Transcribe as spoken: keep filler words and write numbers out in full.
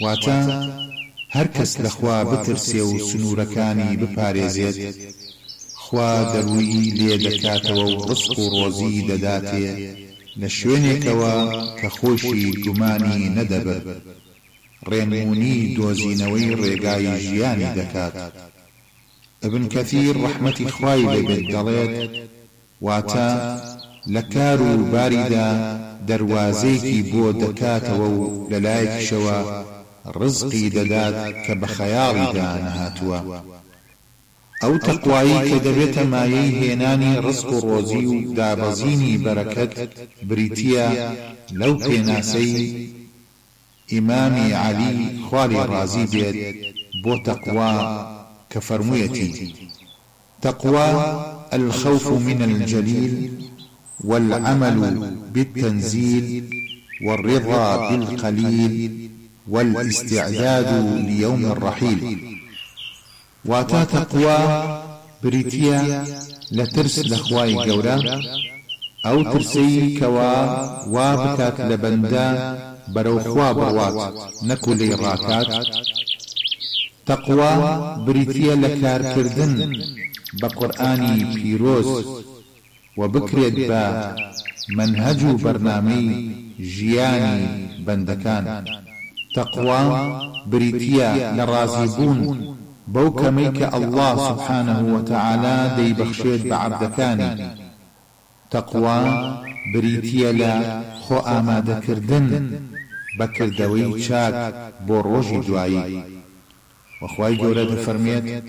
واتە هەر کەس لەخوا بترسێ و سنوورەکانی بپارێزێت خوا دەروی لێ دەکاتەوە و ڕزق و ڕۆزی دەداتێ لە شوێنێکەوە کە خۆشی گومانی نەدەبێت ڕێنمونی دۆزینەوەی ڕێگای ژیانی دەکات. ابن کەثیر ڕەحمەتی خوای لێبێت دەڵێت واتە لە کار و باریدا دەروازەیەکی بۆ دەکاتەوە و لەلایەکیشەوە ڕزقی دەدات کە بە خەیاڵیدا نەهاتووە. ئەو تەقوایی کە دەبێتە مایەی هێنانی ڕزق و ڕۆزی و دابەزینی بەرەکەت بریتیە لەو پێناسەی ئیمامی عەلی خوای ڕازی بێت بۆ تەقوا کە فەرموویەتی تەقوا الخوف من الجليل والعمل بالتنزيل والرضا بالقليل والاستعداد ليوم الرحيل. واتا تقوى بريتيا لترس لخواي قورا او ترسي كوا وابكات لبندا برو خوا بروات نكو لي راكات. تقوى بريتيا لكار كردن بقرآني بيروز وبكريت با منهج برنامي جياني بندكان. تقوى بريتيا لرازيبون بوكميك الله سبحانه وتعالى دي بخشيت بعبدكاني. تقوى بريتيا لا خو آماد كردن بكردوي شاك بوروجي دوائي. وخواي جورد فرميت